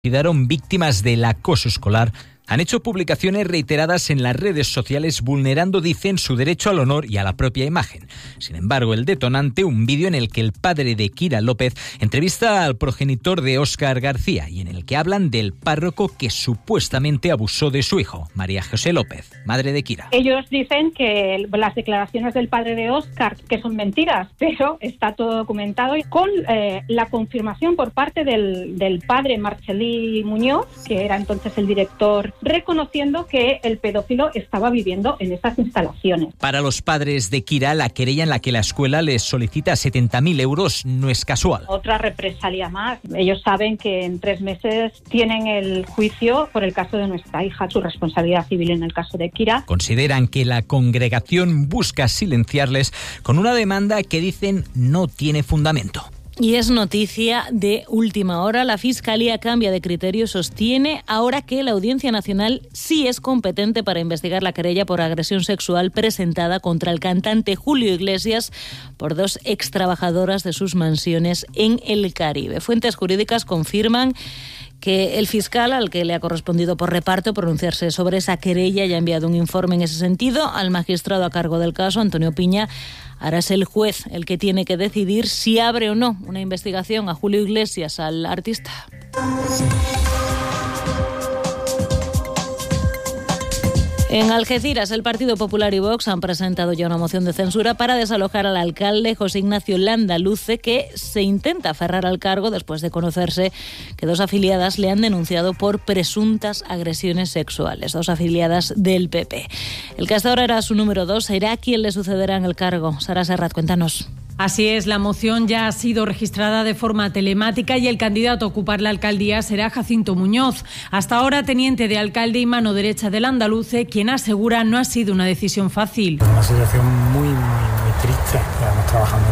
consideraron víctimas del acoso escolar han hecho publicaciones reiteradas en las redes sociales vulnerando, dicen, su derecho al honor y a la propia imagen. Sin embargo, el detonante, un vídeo en el que el padre de Kira López entrevista al progenitor de Óscar García y en el que hablan del párroco que supuestamente abusó de su hijo, María José López, madre de Kira. Ellos dicen que las declaraciones del padre de Óscar que son mentiras, pero está todo documentado y con la confirmación por parte del padre Marcelí Muñoz, que era entonces el director, reconociendo que el pedófilo estaba viviendo en esas instalaciones. Para los padres de Kira, la querella en la que la escuela les solicita 70.000 euros no es casual. Otra represalia más. Ellos saben que en 3 meses tienen el juicio por el caso de nuestra hija, su responsabilidad civil en el caso de Kira. Consideran que la congregación busca silenciarles con una demanda que dicen no tiene fundamento. Y es noticia de última hora. La Fiscalía cambia de criterio, sostiene ahora que la Audiencia Nacional sí es competente para investigar la querella por agresión sexual presentada contra el cantante Julio Iglesias por 2 extrabajadoras de sus mansiones en el Caribe. Fuentes jurídicas confirman que el fiscal, al que le ha correspondido por reparto pronunciarse sobre esa querella, ya ha enviado un informe en ese sentido al magistrado a cargo del caso, Antonio Piña. Ahora es el juez el que tiene que decidir si abre o no una investigación a Julio Iglesias, al artista. En Algeciras, el Partido Popular y Vox han presentado ya una moción de censura para desalojar al alcalde José Ignacio Landaluce, que se intenta aferrar al cargo después de conocerse que 2 afiliadas le han denunciado por presuntas agresiones sexuales, 2 afiliadas del PP. El que hasta ahora era su número 2 será quien le sucederá en el cargo. Sara Serrat, cuéntanos. Así es, la moción ya ha sido registrada de forma telemática y el candidato a ocupar la alcaldía será Jacinto Muñoz. Hasta ahora teniente de alcalde y mano derecha del Andaluce, quien asegura no ha sido una decisión fácil. Una situación muy triste. Llevamos trabajando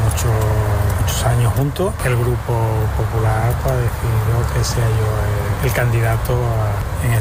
muchos años juntos. El Grupo Popular ha decidido que sea yo el candidato en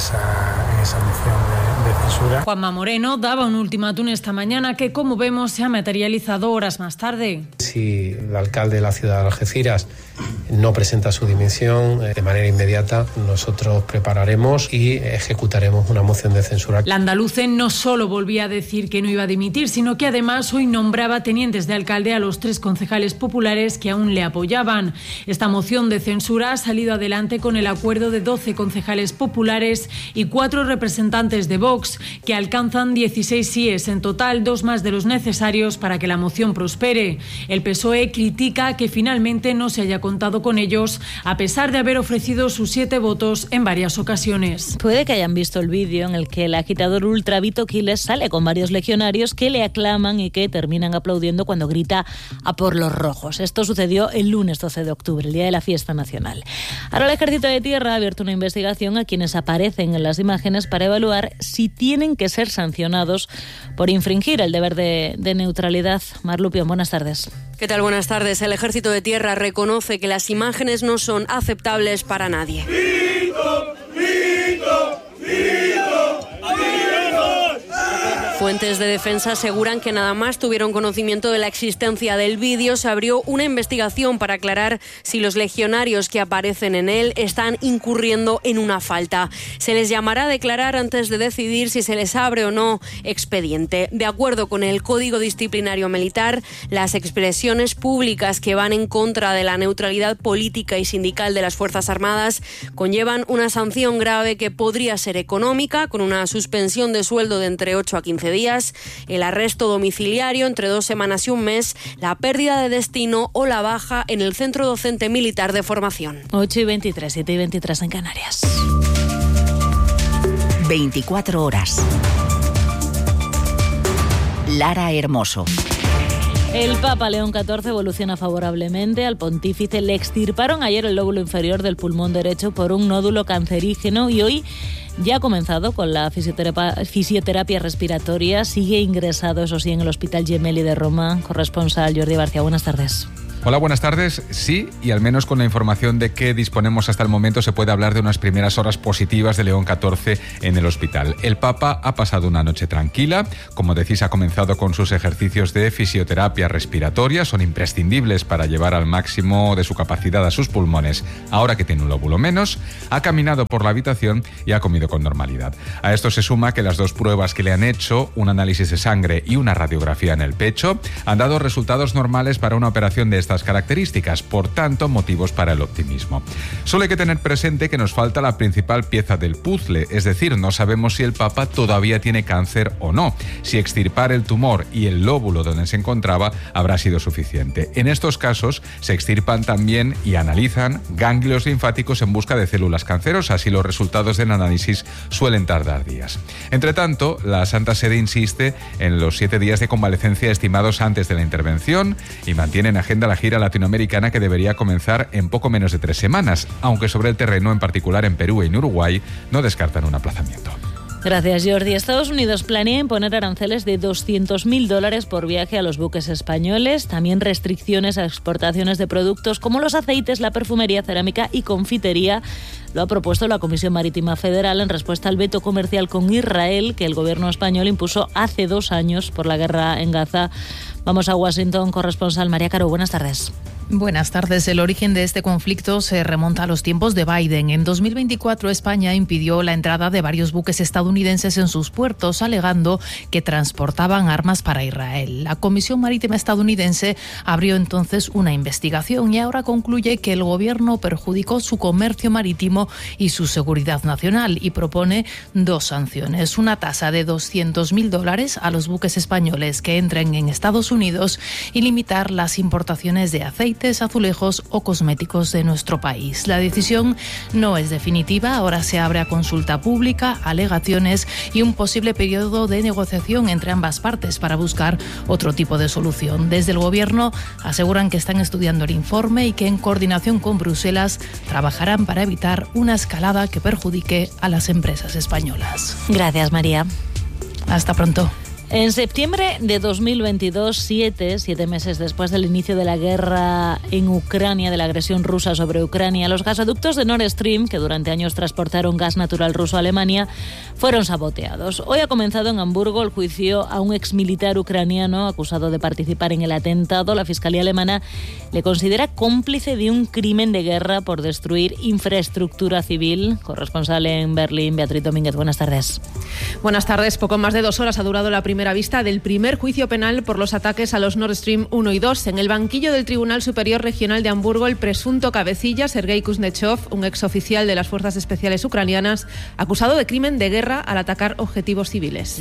esa moción de censura. Juanma Moreno daba un ultimátum esta mañana que, como vemos, se ha materializado horas más tarde. Si el alcalde de la ciudad de Algeciras no presenta su dimisión de manera inmediata, nosotros prepararemos y ejecutaremos una moción de censura. Landaluce no solo volvía a decir que no iba a dimitir, sino que además hoy nombraba tenientes de alcalde a los 3 concejales populares que aún le apoyaban. Esta moción de censura ha salido adelante con el acuerdo de 12 concejales populares y 4 representantes de Vox, que alcanzan 16 síes en total, 2 más de los necesarios para que la moción prospere. El PSOE critica que finalmente no se haya contado con ellos, a pesar de haber ofrecido sus 7 votos en varias ocasiones. Puede que hayan visto el vídeo en el que el agitador ultra Vito Quiles sale con varios legionarios que le aclaman y que terminan aplaudiendo cuando grita a por los rojos. Esto sucedió el lunes 12 de octubre, el día de la fiesta nacional. Ahora el Ejército de Tierra ha abierto una investigación a quienes aparecen en las imágenes para evaluar si tienen que ser sancionados por infringir el deber de neutralidad. Mar Lupión, buenas tardes. ¿Qué tal? Buenas tardes. El Ejército de Tierra reconoce que las imágenes no son aceptables para nadie. ¡Grito! ¡Grito! ¡Grito! Fuentes de defensa aseguran que nada más tuvieron conocimiento de la existencia del vídeo, se abrió una investigación para aclarar si los legionarios que aparecen en él están incurriendo en una falta. Se les llamará a declarar antes de decidir si se les abre o no expediente. De acuerdo con el Código Disciplinario Militar, las expresiones públicas que van en contra de la neutralidad política y sindical de las Fuerzas Armadas conllevan una sanción grave que podría ser económica, con una suspensión de sueldo de entre 8 a 15 días, el arresto domiciliario entre 2 semanas y un mes, la pérdida de destino o la baja en el Centro Docente Militar de Formación. 8:23, 7:23 en Canarias. 24 horas. Lara Hermoso. El Papa León XIV evoluciona favorablemente. Al pontífice le extirparon ayer el lóbulo inferior del pulmón derecho por un nódulo cancerígeno y hoy ya ha comenzado con la fisioterapia respiratoria. Sigue ingresado, eso sí, en el Hospital Gemelli de Roma. Corresponsal Jordi Barcia, buenas tardes. Hola, buenas tardes. Sí, y al menos con la información de que disponemos hasta el momento se puede hablar de unas primeras horas positivas de León XIV en el hospital. El Papa ha pasado una noche tranquila. Como decís, ha comenzado con sus ejercicios de fisioterapia respiratoria. Son imprescindibles para llevar al máximo de su capacidad a sus pulmones, ahora que tiene un lóbulo menos. Ha caminado por la habitación y ha comido con normalidad. A esto se suma que las 2 pruebas que le han hecho, un análisis de sangre y una radiografía en el pecho, han dado resultados normales para una operación de estas características, por tanto, motivos para el optimismo. Solo hay que tener presente que nos falta la principal pieza del puzzle, es decir, no sabemos si el Papa todavía tiene cáncer o no, si extirpar el tumor y el lóbulo donde se encontraba habrá sido suficiente. En estos casos se extirpan también y analizan ganglios linfáticos en busca de células cancerosas y los resultados del análisis suelen tardar días. Entre tanto, la Santa Sede insiste en los 7 días de convalecencia estimados antes de la intervención y mantiene en agenda la gira latinoamericana que debería comenzar en poco menos de 3 semanas, aunque sobre el terreno, en particular en Perú y en Uruguay, no descartan un aplazamiento. Gracias, Jordi. Estados Unidos planea imponer aranceles de $200.000 por viaje a los buques españoles, también restricciones a exportaciones de productos como los aceites, la perfumería, cerámica y confitería. Lo ha propuesto la Comisión Marítima Federal en respuesta al veto comercial con Israel que el gobierno español impuso hace 2 años por la guerra en Gaza. Vamos a Washington, corresponsal María Caro. Buenas tardes. Buenas tardes. El origen de este conflicto se remonta a los tiempos de Biden. En 2024, España impidió la entrada de varios buques estadounidenses en sus puertos, alegando que transportaban armas para Israel. La Comisión Marítima estadounidense abrió entonces una investigación y ahora concluye que el gobierno perjudicó su comercio marítimo y su seguridad nacional y propone 2 sanciones. Una tasa de $200.000 a los buques españoles que entren en Estados Unidos y limitar las importaciones de aceite, azulejos o cosméticos de nuestro país. La decisión no es definitiva, ahora se abre a consulta pública, alegaciones y un posible periodo de negociación entre ambas partes para buscar otro tipo de solución. Desde el Gobierno aseguran que están estudiando el informe y que en coordinación con Bruselas trabajarán para evitar una escalada que perjudique a las empresas españolas. Gracias, María. Hasta pronto. En septiembre de 2022, 7 meses después del inicio de la guerra en Ucrania, de la agresión rusa sobre Ucrania, los gasoductos de Nord Stream, que durante años transportaron gas natural ruso a Alemania, fueron saboteados. Hoy ha comenzado en Hamburgo el juicio a un exmilitar ucraniano acusado de participar en el atentado. La Fiscalía alemana le considera cómplice de un crimen de guerra por destruir infraestructura civil. Corresponsal en Berlín, Beatriz Domínguez, buenas tardes. Buenas tardes. Poco más de 2 horas ha durado la primera vista del primer juicio penal por los ataques a los Nord Stream 1 y 2. En el banquillo del Tribunal Superior Regional de Hamburgo, el presunto cabecilla, Sergei Kuznetsov, un exoficial de las Fuerzas Especiales ucranianas, acusado de crimen de guerra al atacar objetivos civiles.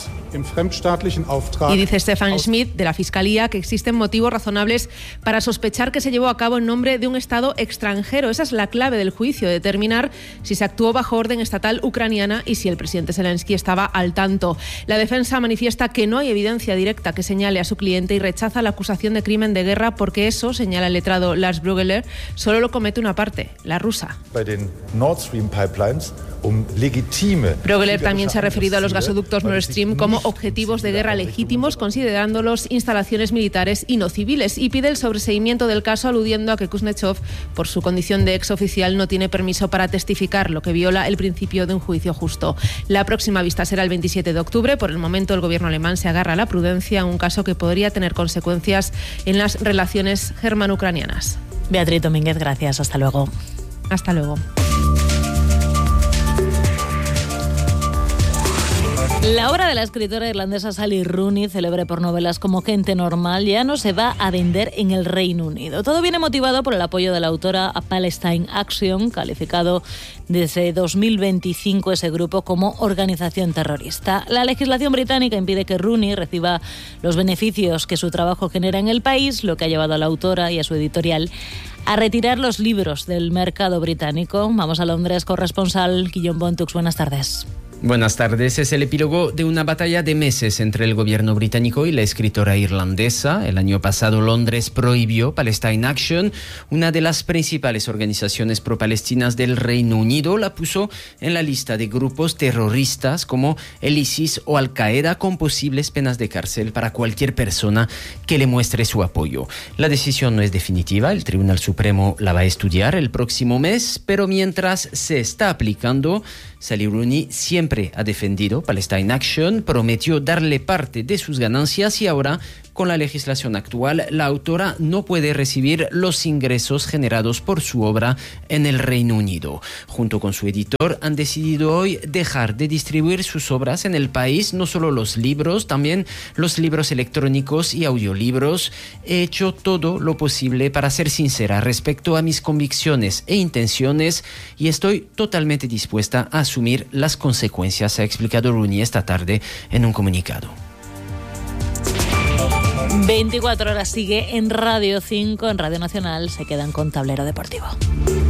Y dice Stefan Schmidt, de la Fiscalía, que existen motivos razonables para sospechar que se llevó a cabo en nombre de un Estado extranjero. Esa es la clave del juicio, determinar si se actuó bajo orden estatal ucraniana y si el presidente Zelensky estaba al tanto. La defensa manifiesta que no hay evidencia directa que señale a su cliente y rechaza la acusación de crimen de guerra porque eso, señala el letrado Lars Brugeler, solo lo comete una parte, la rusa. Brugeler también se ha referido a los gasoductos Nord Stream como objetivos de guerra legítimos, considerándolos instalaciones militares y no civiles, y pide el sobreseimiento del caso aludiendo a que Kuznetsov, por su condición de exoficial, no tiene permiso para testificar, lo que viola el principio de un juicio justo. La próxima vista será el 27 de octubre. Por el momento, el gobierno alemán se agarra a la prudencia, un caso que podría tener consecuencias en las relaciones germano-ucranianas. Beatriz Domínguez, gracias. Hasta luego. Hasta luego. La obra de la escritora irlandesa Sally Rooney, célebre por novelas como Gente Normal, ya no se va a vender en el Reino Unido. Todo viene motivado por el apoyo de la autora a Palestine Action, calificado desde 2025 ese grupo como organización terrorista. La legislación británica impide que Rooney reciba los beneficios que su trabajo genera en el país, lo que ha llevado a la autora y a su editorial a retirar los libros del mercado británico. Vamos a Londres, corresponsal Guillaume Bontux, buenas tardes. Buenas tardes. Es el epílogo de una batalla de meses entre el gobierno británico y la escritora irlandesa. El año pasado Londres prohibió Palestine Action, una de las principales organizaciones pro-palestinas del Reino Unido. La puso en la lista de grupos terroristas como el ISIS o Al-Qaeda, con posibles penas de cárcel para cualquier persona que le muestre su apoyo. La decisión no es definitiva. El Tribunal Supremo la va a estudiar el próximo mes, pero mientras se está aplicando, Sally Rooney siempre ha defendido Palestine Action, prometió darle parte de sus ganancias y ahora, con la legislación actual, la autora no puede recibir los ingresos generados por su obra en el Reino Unido. Junto con su editor han decidido hoy dejar de distribuir sus obras en el país, no solo los libros, también los libros electrónicos y audiolibros. He hecho todo lo posible para ser sincera respecto a mis convicciones e intenciones y estoy totalmente dispuesta a asumir las consecuencias, ha explicado Rooney esta tarde en un comunicado. 24 horas sigue en Radio 5, en Radio Nacional. Se quedan con Tablero Deportivo.